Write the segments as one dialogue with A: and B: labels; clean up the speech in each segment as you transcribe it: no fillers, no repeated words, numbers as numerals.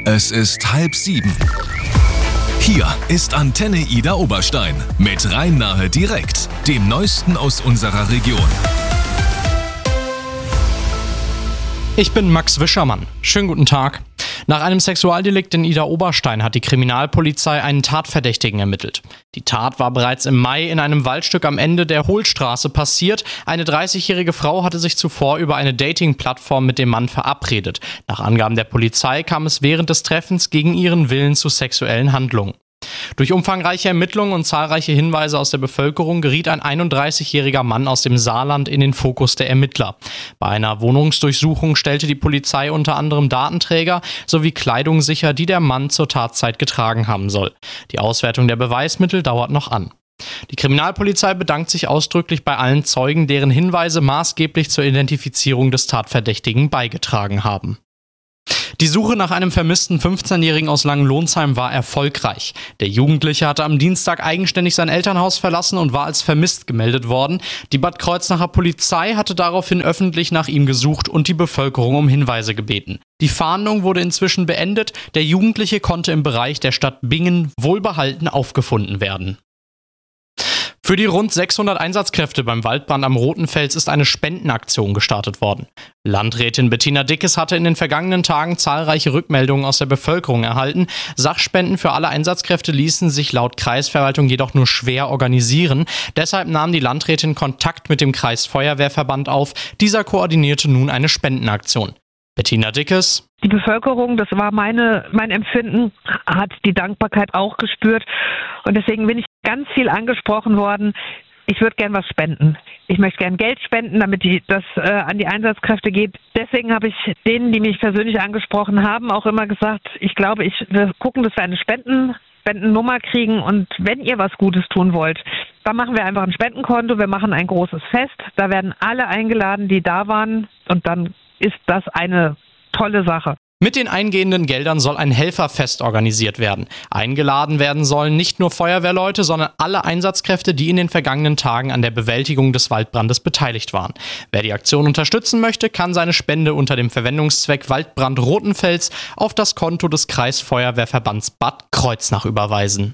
A: Es ist 6:30. Hier ist Antenne Ida Oberstein mit Rhein-Nahe direkt, dem Neuesten aus unserer Region.
B: Ich bin Max Wischermann. Schönen guten Tag. Nach einem Sexualdelikt in Ida Oberstein hat die Kriminalpolizei einen Tatverdächtigen ermittelt. Die Tat war bereits im Mai in einem Waldstück am Ende der Hohlstraße passiert. Eine 30-jährige Frau hatte sich zuvor über eine Dating-Plattform mit dem Mann verabredet. Nach Angaben der Polizei kam es während des Treffens gegen ihren Willen zu sexuellen Handlungen. Durch umfangreiche Ermittlungen und zahlreiche Hinweise aus der Bevölkerung geriet ein 31-jähriger Mann aus dem Saarland in den Fokus der Ermittler. Bei einer Wohnungsdurchsuchung stellte die Polizei unter anderem Datenträger sowie Kleidung sicher, die der Mann zur Tatzeit getragen haben soll. Die Auswertung der Beweismittel dauert noch an. Die Kriminalpolizei bedankt sich ausdrücklich bei allen Zeugen, deren Hinweise maßgeblich zur Identifizierung des Tatverdächtigen beigetragen haben. Die Suche nach einem vermissten 15-Jährigen aus Langenlohnsheim war erfolgreich. Der Jugendliche hatte am Dienstag eigenständig sein Elternhaus verlassen und war als vermisst gemeldet worden. Die Bad Kreuznacher Polizei hatte daraufhin öffentlich nach ihm gesucht und die Bevölkerung um Hinweise gebeten. Die Fahndung wurde inzwischen beendet. Der Jugendliche konnte im Bereich der Stadt Bingen wohlbehalten aufgefunden werden. Für die rund 600 Einsatzkräfte beim Waldbrand am Rotenfels ist eine Spendenaktion gestartet worden. Landrätin Bettina Dickes hatte in den vergangenen Tagen zahlreiche Rückmeldungen aus der Bevölkerung erhalten. Sachspenden für alle Einsatzkräfte ließen sich laut Kreisverwaltung jedoch nur schwer organisieren. Deshalb nahm die Landrätin Kontakt mit dem Kreisfeuerwehrverband auf. Dieser koordinierte nun eine Spendenaktion. Bettina Dickes:
C: Die Bevölkerung, das war mein Empfinden, hat die Dankbarkeit auch gespürt. Und deswegen bin ich ganz viel angesprochen worden. Ich würde gern was spenden. Ich möchte gern Geld spenden, damit das an die Einsatzkräfte geht. Deswegen habe ich denen, die mich persönlich angesprochen haben, auch immer gesagt, wir gucken, dass wir eine Spendennummer kriegen. Und wenn ihr was Gutes tun wollt, dann machen wir einfach ein Spendenkonto. Wir machen ein großes Fest. Da werden alle eingeladen, die da waren. Und dann ist das eine tolle Sache.
B: Mit den eingehenden Geldern soll ein Helferfest organisiert werden. Eingeladen werden sollen nicht nur Feuerwehrleute, sondern alle Einsatzkräfte, die in den vergangenen Tagen an der Bewältigung des Waldbrandes beteiligt waren. Wer die Aktion unterstützen möchte, kann seine Spende unter dem Verwendungszweck Waldbrand Rotenfels auf das Konto des Kreisfeuerwehrverbands Bad Kreuznach überweisen.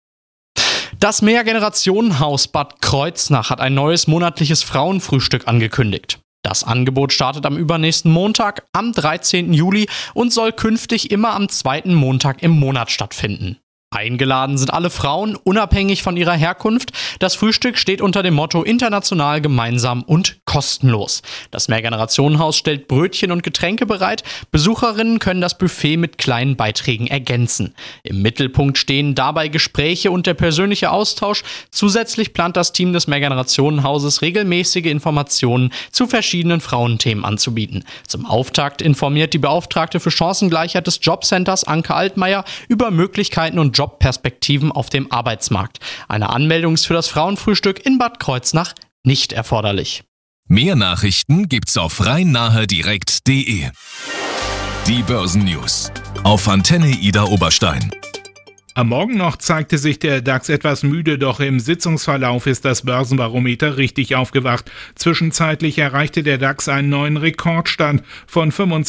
B: Das Mehrgenerationenhaus Bad Kreuznach hat ein neues monatliches Frauenfrühstück angekündigt. Das Angebot startet am übernächsten Montag, am 13. Juli und soll künftig immer am zweiten Montag im Monat stattfinden. Eingeladen sind alle Frauen, unabhängig von ihrer Herkunft. Das Frühstück steht unter dem Motto international, gemeinsam und kostenlos. Das Mehrgenerationenhaus stellt Brötchen und Getränke bereit. Besucherinnen können das Buffet mit kleinen Beiträgen ergänzen. Im Mittelpunkt stehen dabei Gespräche und der persönliche Austausch. Zusätzlich plant das Team des Mehrgenerationenhauses regelmäßige Informationen zu verschiedenen Frauenthemen anzubieten. Zum Auftakt informiert die Beauftragte für Chancengleichheit des Jobcenters Anke Altmaier über Möglichkeiten und Jobperspektiven auf dem Arbeitsmarkt. Eine Anmeldung ist für das Frauenfrühstück in Bad Kreuznach nicht erforderlich.
A: Mehr Nachrichten gibt's auf rhein-nahe-direkt.de. Die Börsennews auf Antenne Ida Oberstein.
D: Am Morgen noch zeigte sich der DAX etwas müde, doch im Sitzungsverlauf ist das Börsenbarometer richtig aufgewacht. Zwischenzeitlich erreichte der DAX einen neuen Rekordstand von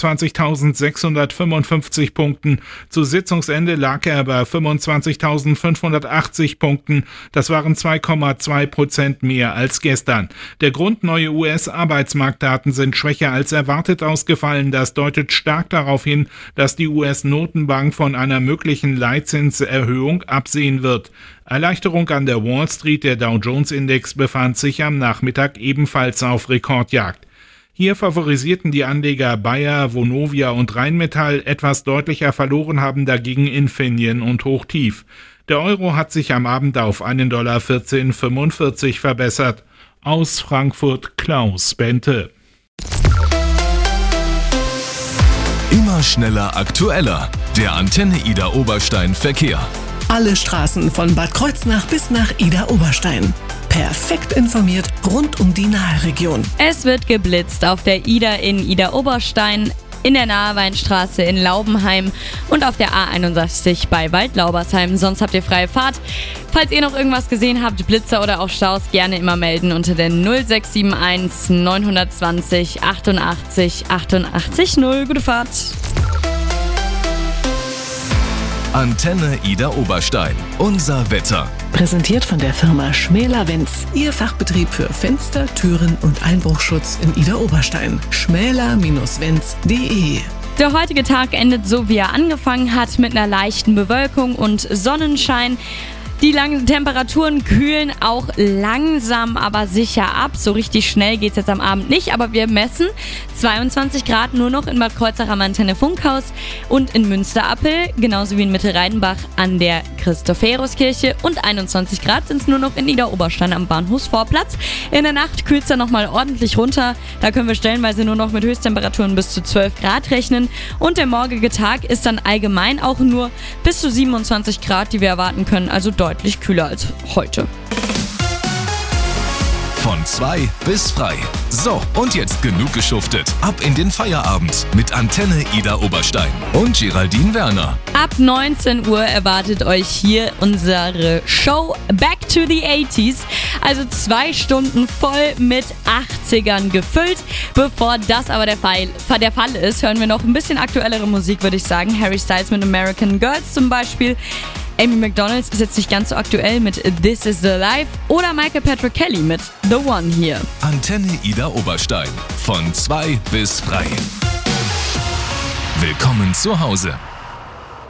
D: 25.655 Punkten. Zu Sitzungsende lag er bei 25.580 Punkten. Das waren 2,2% mehr als gestern. Der Grund: neue US-Arbeitsmarktdaten sind schwächer als erwartet ausgefallen. Das deutet stark darauf hin, dass die US-Notenbank von einer möglichen Leitzinserhöhung absehen wird. Erleichterung an der Wall Street: der Dow-Jones-Index befand sich am Nachmittag ebenfalls auf Rekordjagd. Hier favorisierten die Anleger Bayer, Vonovia und Rheinmetall. Etwas deutlicher verloren haben dagegen Infineon und Hochtief. Der Euro hat sich am Abend auf $1,1445 verbessert. Aus Frankfurt Klaus Bente.
A: Immer schneller, aktueller. Der Antenne Ida Oberstein Verkehr.
E: Alle Straßen von Bad Kreuznach bis nach Ida Oberstein. Perfekt informiert rund um die Nahe-Region.
F: Es wird geblitzt auf der Ida in Ida Oberstein, in der Naheweinstraße in Laubenheim und auf der A61 bei Waldlaubersheim. Sonst habt ihr freie Fahrt. Falls ihr noch irgendwas gesehen habt, Blitzer oder auch Staus, gerne immer melden unter der 0671 920 88 88 0. Gute Fahrt.
A: Antenne Ida Oberstein. Unser Wetter.
E: Präsentiert von der Firma Schmäler-Wenz. Ihr Fachbetrieb für Fenster, Türen und Einbruchschutz in Ida Oberstein. schmäler-wenz.de.
F: Der heutige Tag endet so, wie er angefangen hat, mit einer leichten Bewölkung und Sonnenschein. Die langen Temperaturen kühlen auch langsam, aber sicher ab. So richtig schnell geht es jetzt am Abend nicht, aber wir messen 22 Grad nur noch in Bad Kreuznach am Antenne-Funkhaus und in Münsterappel, genauso wie in Mittelreidenbach an der Christophoruskirche, und 21 Grad sind es nur noch in Ida Oberstein am Bahnhofsvorplatz. In der Nacht kühlt es dann nochmal ordentlich runter. Da können wir stellenweise nur noch mit Höchsttemperaturen bis zu 12 Grad rechnen. Und der morgige Tag ist dann allgemein auch nur bis zu 27 Grad, die wir erwarten können, also deutlich kühler als heute.
A: Von 2 bis frei. So, und jetzt genug geschuftet. Ab in den Feierabend mit Antenne Ida Oberstein und Geraldine Werner.
F: Ab 19 Uhr erwartet euch hier unsere Show Back to the 80s. Also 2 Stunden voll mit 80ern gefüllt. Bevor das aber der Fall ist, hören wir noch ein bisschen aktuellere Musik, würde ich sagen. Harry Styles mit American Girls zum Beispiel. Amy McDonald ist jetzt nicht ganz so aktuell mit This Is The Life oder Michael Patrick Kelly mit The One hier.
A: Antenne Ida Oberstein. Von 2 bis frei. Willkommen zu Hause.